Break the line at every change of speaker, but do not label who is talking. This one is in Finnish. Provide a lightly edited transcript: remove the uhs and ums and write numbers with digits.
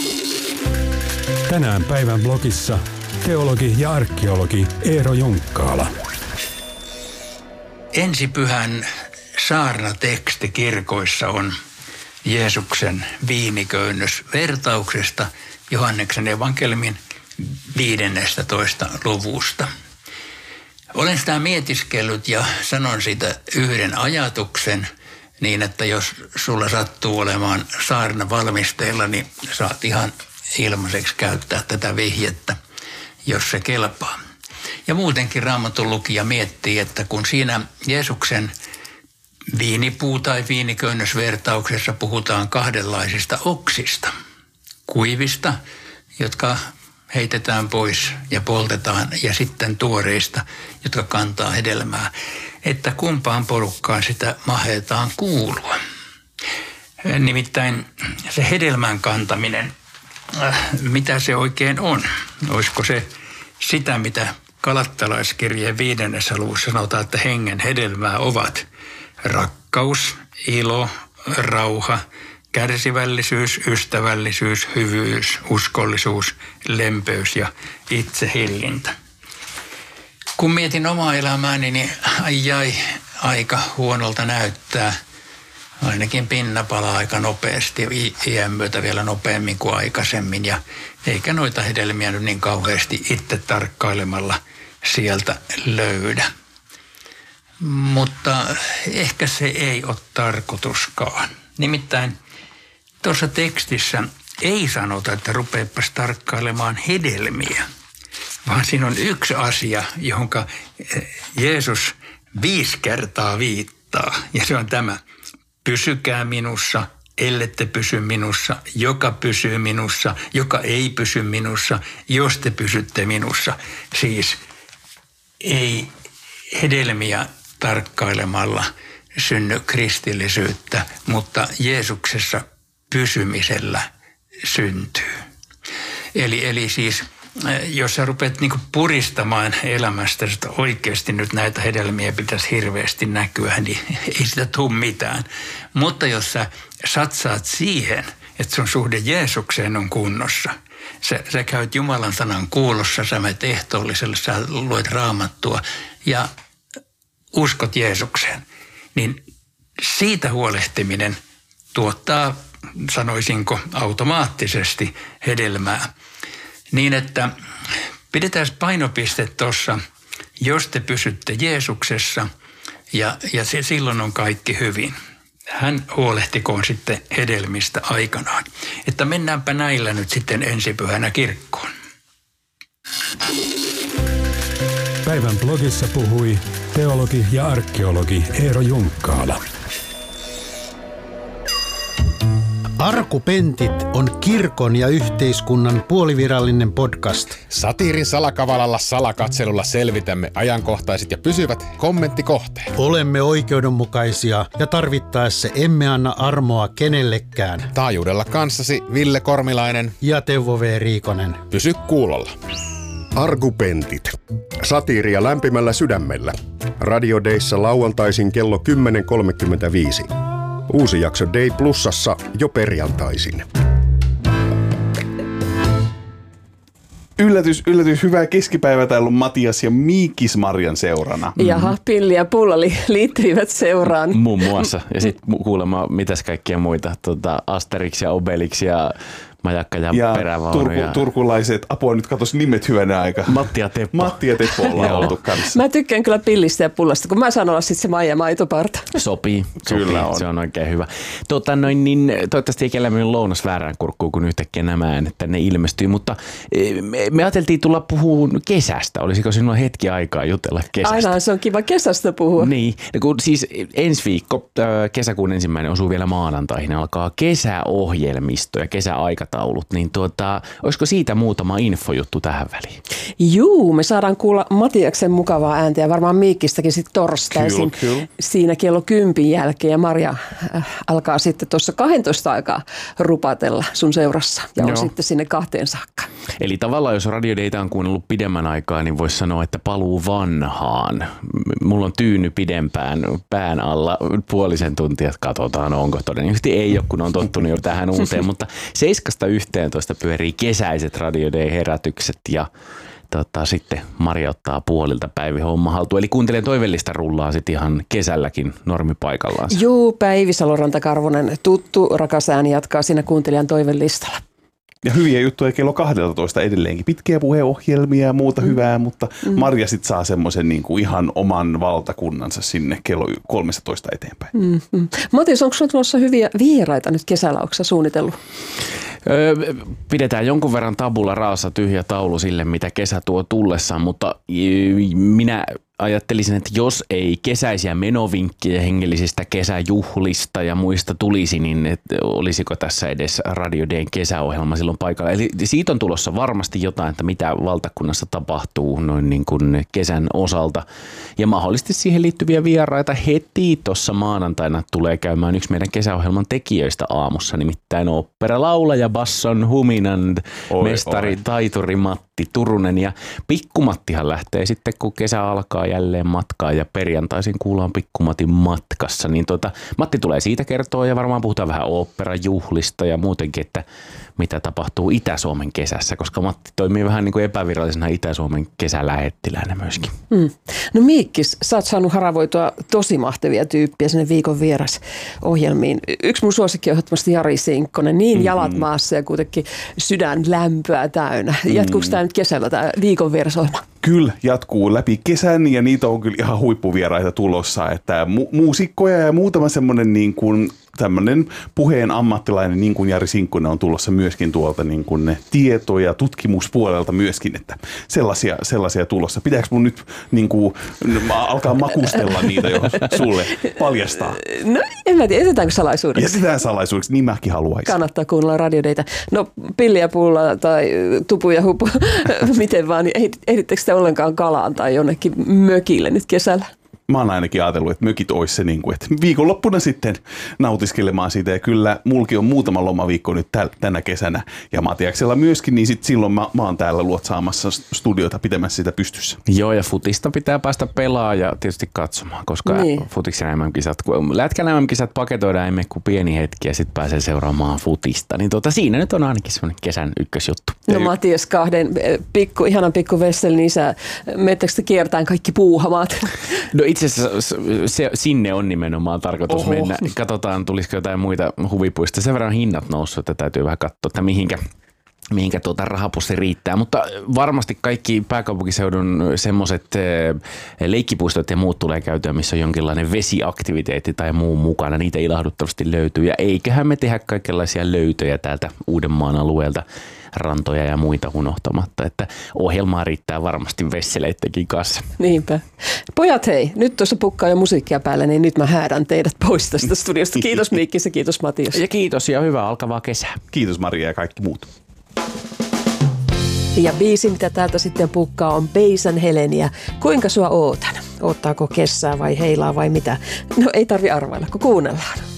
Tänään päivän blogissa teologi ja arkeologi Eero Junkkaala.
Ensipyhän saarnateksti kirkoissa on Jeesuksen viiniköynnös vertauksesta Johanneksen evankeliumin 15. luvusta. Olen sitä mietiskellyt ja sanon siitä yhden ajatuksen niin, että jos sulla sattuu olemaan saarna valmisteilla, niin saat ihan ilmaiseksi käyttää tätä vihjettä, jos se kelpaa. Ja muutenkin Raamatun lukija miettii, että kun siinä Jeesuksen viinipuu- tai viiniköynnösvertauksessa puhutaan kahdenlaisista oksista, kuivista, jotka heitetään pois ja poltetaan, ja sitten tuoreista, jotka kantaa hedelmää, että kumpaan porukkaan sitä mahetaan kuulua. Nimittäin se hedelmän kantaminen, mitä se oikein on? Olisiko se sitä, mitä Galattalaiskirjeen 5. luvussa sanotaan, että hengen hedelmää ovat rakkaus, ilo, rauha, kärsivällisyys, ystävällisyys, hyvyys, uskollisuus, lempeys ja itsehillintä. Kun mietin omaa elämääni, niin aika huonolta näyttää. Ainakin pinna palaa aika nopeasti, iän myötä vielä nopeammin kuin aikaisemmin. Ja eikä noita hedelmiä nyt niin kauheasti itse tarkkailemalla sieltä löydä. Mutta ehkä se ei ole tarkoituskaan. Nimittäin tuossa tekstissä ei sanota, että rupeepas tarkkailemaan hedelmiä, vaan siinä on yksi asia, johonka Jeesus 5 kertaa viittaa. Ja se on tämä: pysykää minussa, ellette pysy minussa, joka pysyy minussa, joka ei pysy minussa, jos te pysytte minussa. Siis ei hedelmiä tarkkailemalla synny kristillisyyttä, mutta Jeesuksessa pysymisellä syntyy. Eli siis jos sä rupeat niinku puristamaan elämästä, että oikeasti nyt näitä hedelmiä pitäisi hirveästi näkyä, niin ei sitä tule mitään. Mutta jos sä satsaat siihen, että sun suhde Jeesukseen on kunnossa, sä käyt Jumalan sanan kuulossa, sä menet ehtoolliselle, sä luet Raamattua ja uskot Jeesukseen, niin siitä huolehtiminen tuottaa, sanoisinko, automaattisesti hedelmää. Niin, että pidetään painopiste tuossa, jos te pysytte Jeesuksessa ja silloin on kaikki hyvin. Hän huolehtikoon sitten hedelmistä aikanaan. Että mennäänpä näillä nyt sitten ensipyhänä kirkkoon.
Päivän blogissa puhui teologi ja arkeologi Eero Junkkaala.
Argupentit on kirkon ja yhteiskunnan puolivirallinen podcast.
Satiirin salakavalalla salakatselulla selvitämme ajankohtaiset ja pysyvät kommenttikohteet.
Olemme oikeudenmukaisia ja tarvittaessa emme anna armoa kenellekään.
Taajuudella kanssasi Ville Kormilainen
ja Teuvo V. Riikonen.
Pysy kuulolla.
Argupentit. Satiiria lämpimällä sydämellä. Radio Dayssa lauantaisin kello 10.35. Uusi jakso Day Plusassa jo perjantaisin.
Yllätys, hyvää keskipäivää. Täällä on Matias ja Miikis Marjan seurana.
Jaha, Pilli ja Pulla liittyivät seuraan.
Muun muassa. Ja sitten kuulemma mitäs kaikkia muita. Asterix ja Obelix ja Majakka ja Perävaunu.
Turkulaiset, apua nyt katos nimet hyvänä aika.
Matti ja Teppo
ollaan oltu kanssa.
Mä tykkään kyllä Pillistä ja Pullasta, kun mä saan olla sitten se Maija Maitoparta.
Sopii,
on.
Se on oikein hyvä. Toivottavasti ei kellään mennyt lounas väärään kurkkuun, kun yhtäkkiä nämä äänet tänne ilmestyi, mutta me ajateltiin tulla puhumaan kesästä. Olisiko sinulla hetki aikaa jutella kesästä?
Aina se on kiva kesästä puhua.
Niin, kun siis ensi viikko, kesäkuun 1. osuu vielä maanantaihin, alkaa kesäohjelmisto ja kesäaikataulut, niin olisiko siitä muutama infojuttu tähän väliin?
Juu, me saadaan kuulla Matiaksen mukavaa ääntä ja varmaan Miikkistäkin sitten torstaisin siinä kello 10 jälkeen. Ja Marja alkaa sitten tuossa 12 aikaa rupatella sun seurassa ja on sitten sinne 2 saakka.
Eli tavallaan jos Radio Dayta on kuunnellut pidemmän aikaa, niin voisi sanoa, että paluu vanhaan. Mulla on tyyny pidempään pään alla puolisen tuntia, että katsotaan onko todennäköisesti ei ole, kun on tottunut jo tähän uuteen, mutta 7-11 pyörii kesäiset Radio Day-herätykset ja sitten Maria ottaa puolilta Päivi homma haltuun. Eli kuuntelen toivellista rullaa sitten ihan kesälläkin normipaikallaan.
Juu, Päivi Saloranta-Karvonen, tuttu rakas ääni jatkaa siinä kuuntelijan toivellistalla.
Ja hyviä juttuja kello 12 edelleenkin. Pitkiä puheohjelmia ja muuta hyvää, mutta Maria sitten saa semmoisen niin kuin ihan oman valtakunnansa sinne kello 13 eteenpäin.
Matias, onko sinulla tulossa hyviä vieraita nyt kesällä? Onko sä suunnitellut?
Pidetään jonkun verran tabula raassa tyhjä taulu sille, mitä kesä tuo tullessaan, mutta minä ajattelisin, että jos ei kesäisiä menovinkkejä hengellisistä kesäjuhlista ja muista tulisi, niin olisiko tässä edes Radio Dayn kesäohjelma silloin paikalla. Eli siitä on tulossa varmasti jotain, että mitä valtakunnassa tapahtuu noin niin kuin kesän osalta. Ja mahdollisesti siihen liittyviä vieraita heti tuossa maanantaina tulee käymään yksi meidän kesäohjelman tekijöistä aamussa, nimittäin oopperalaulaja, basson huminan, mestari, taituri Matti Turunen. Ja Pikkumattihan lähtee sitten, kun kesä alkaa jälleen matkaa ja perjantaisin kuullaan Pikkumatin matkassa. Niin Matti tulee siitä kertoa ja varmaan puhutaan vähän oopperajuhlista ja muutenkin, että mitä tapahtuu Itä-Suomen kesässä, koska Matti toimii vähän niin kuin epävirallisena Itä-Suomen kesälähettiläänä myöskin.
No Miikkis, sä oot saanut haravoitua tosi mahtavia tyyppiä sinne viikon vierasohjelmiin. Yksi mun suosikki on ehdottomasti Jari Sinkkonen, niin jalat maassa ja kuitenkin sydän lämpöä täynnä. Jatkuuko tämä nyt kesällä tämä viikon vierasohjelma?
Kyllä, jatkuu läpi kesän ja niitä on kyllä ihan huippuvieraita tulossa, että muusikkoja ja muutama semmoinen niin kuin tämmöinen puheen ammattilainen, niin kuin Jari Sinkkonen on tulossa myöskin tuolta niin kuin ne tieto- ja tutkimuspuolelta myöskin, että sellaisia tulossa. Pitääkö mun nyt niin kuin alkaa makustella niitä jo sulle paljastaa?
No en mä tiedä, jätetäänkö salaisuudeksi?
Jätetään salaisuudeksi, niin mäkin haluaisin.
Kannattaa kuunnella Radio Dayta. No pilli ja pulla tai tupu ja hupu, miten vaan, niin ehdittekö te ollenkaan kalaan tai jonnekin mökille nyt kesällä?
Mä oon ainakin ajatellut, että mökit olisi se, niin kuin, että viikonloppuna sitten nautiskelemaan siitä. Ja kyllä mulki on muutama lomaviikko nyt tänä kesänä. Ja Matiaksella myöskin, niin sit silloin mä oon täällä luotsaamassa studiota pitämässä sitä pystyssä.
Joo, ja futista pitää päästä pelaamaan ja tietysti katsomaan, koska futiksen MM-kisat, kun lätkän MM-kisat paketoidaan emme kuin pieni hetki ja sitten pääsee seuraamaan futista. Niin siinä nyt on ainakin semmoinen kesän ykkösjuttu.
No Matias, kahden ihanan pikku Vesselin isä, menettekö te kiertäen kaikki puuhamaat?
No itse asiassa sinne on nimenomaan tarkoitus mennä. Katsotaan, tulisiko jotain muita huvipuista. Sen verran hinnat noussut, että täytyy vähän katsoa, että mihinkä rahapussi riittää. Mutta varmasti kaikki pääkaupunkiseudun semmoiset leikkipuistot ja muut tulee käytyä, missä on jonkinlainen vesiaktiviteetti tai muu mukana. Niitä ilahduttavasti löytyy. Ja eiköhän me tehdä kaikenlaisia löytöjä täältä Uudenmaan alueelta, rantoja ja muita unohtamatta, että ohjelmaa riittää varmasti vesseleittäkin kanssa.
Niinpä. Pojat hei, nyt tuossa pukkaa jo musiikkia päälle, niin nyt mä häädän teidät pois tästä studiosta. Kiitos Miikkis ja kiitos Matias.
Ja kiitos ja hyvää alkavaa kesää.
Kiitos Maria ja kaikki muut.
Ja biisi, mitä täältä sitten pukkaa, on Beisan Heleniä. Kuinka sua ootan? Oottaako kessää vai heilaa vai mitä? No ei tarvi arvailla, kun kuunnellaan.